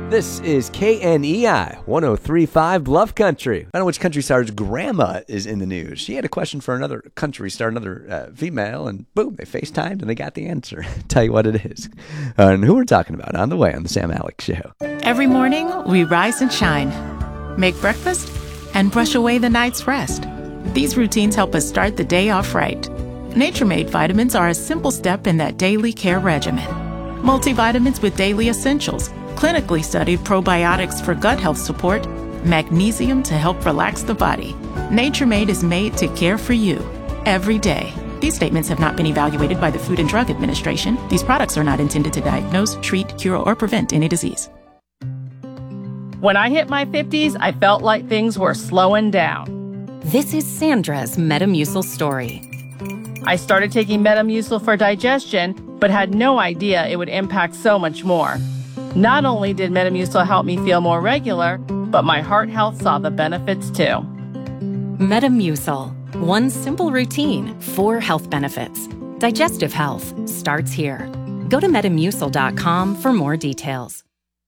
This is KNEI 103.5 Bluff Country. I don't know which country star's grandma is in the news. She had a question for another country star, another female, and boom, they FaceTimed and they got the answer. Tell you what it is. And who we're talking about on the way on the Sam Alex Show. Every morning, we rise and shine, make breakfast, and brush away the night's rest. These routines help us start the day off right. Nature Made vitamins are a simple step in that daily care regimen. Multivitamins with daily essentials, clinically studied probiotics for gut health support, magnesium to help relax the body. Nature Made is made to care for you every day. These statements have not been evaluated by the Food and Drug Administration. These products are not intended to diagnose, treat, cure, or prevent any disease. When I hit my 50s, I felt like things were slowing down. This is Sandra's Metamucil story. I started taking Metamucil for digestion, but had no idea it would impact so much more. Not only did Metamucil help me feel more regular, but my heart health saw the benefits too. Metamucil. One simple routine, 4 health benefits. Digestive health starts here. Go to Metamucil.com for more details.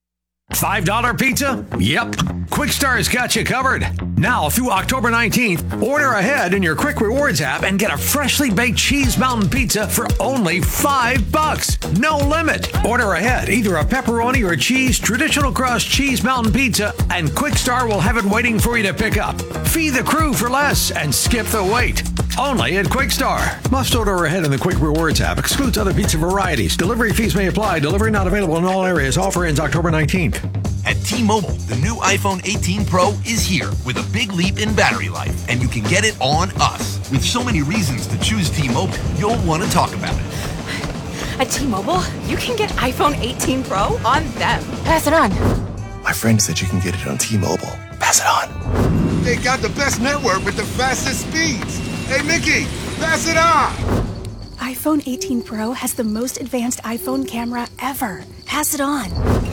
$5 pizza? Yep. Quick Star's got you covered. Now through October 19th, order ahead in your Quick Rewards app and get a freshly baked cheese mountain pizza for only $5. No limit. Order ahead either a pepperoni or cheese traditional crust cheese mountain pizza, and Quick Star will have it waiting for you to pick up. Feed the crew for less and skip the wait. Only at Quick Star. Must order ahead in the Quick Rewards app. Excludes other pizza varieties. Delivery fees may apply. Delivery not available in all areas. Offer ends October 19th. At T-Mobile, the new iPhone 18 Pro is here with a big leap in battery life, and you can get it on us. With so many reasons to choose T-Mobile, you'll want to talk about it. At T-Mobile, you can get iPhone 18 Pro on them. Pass it on. My friend said you can get it on T-Mobile. Pass it on. They got the best network with the fastest speeds. Hey, Mickey, pass it on. iPhone 18 Pro has the most advanced iPhone camera ever. Pass it on.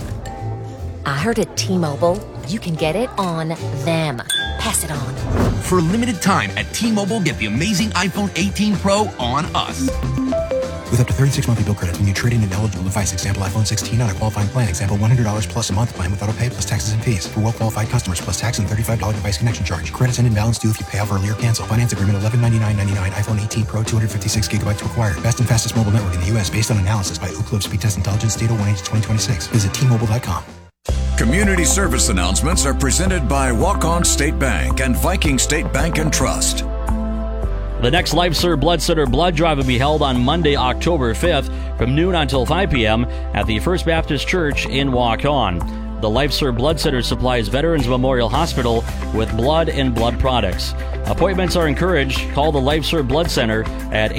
I heard at T-Mobile, you can get it on them. Pass it on. For a limited time at T-Mobile, get the amazing iPhone 18 Pro on us. With up to 36 monthly bill credits when you trade in an eligible device. Example iPhone 16 on a qualifying plan. Example $100 plus a month plan with auto pay plus taxes and fees. For well-qualified customers plus tax and $35 device connection charge. Credits and imbalance due if you pay off early or cancel. Finance agreement $1199.99. iPhone 18 Pro 256 gigabytes to acquire. Best and fastest mobile network in the U.S. based on analysis by Ookla Speed Test Intelligence Data 1H2026. Visit T-Mobile.com. Community service announcements are presented by Walk-On State Bank and Viking State Bank and Trust. The next LifeServe Blood Center blood drive will be held on Monday, October 5th from noon until 5 p.m. at the First Baptist Church in Waukon. The LifeServe Blood Center supplies Veterans Memorial Hospital with blood and blood products. Appointments are encouraged. Call the LifeServe Blood Center at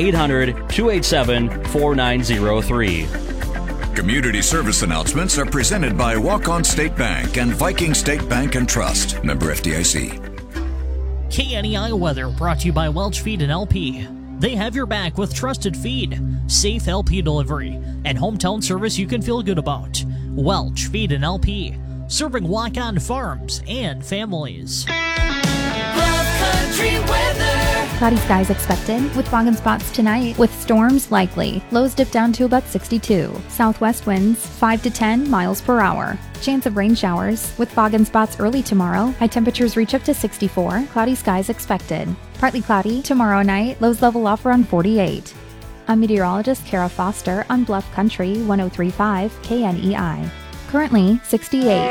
800-287-4903. Community service announcements are presented by Walk-On State Bank and Viking State Bank and Trust. Member FDIC. KNEI weather brought to you by Welch Feed and LP. They have your back with trusted feed, safe LP delivery, and hometown service you can feel good about. Welch Feed and LP, serving walk-on farms and families. Bluff Country weather. Cloudy skies expected with fog and spots tonight with storms likely. Lows dip down to about 62. Southwest winds 5 to 10 miles per hour. Chance of rain showers with fog and spots early tomorrow. High temperatures reach up to 64. Cloudy skies expected. Partly cloudy tomorrow night. Lows level off around 48. I'm meteorologist Kara Foster on Bluff Country 103.5 KNEI. Currently 68.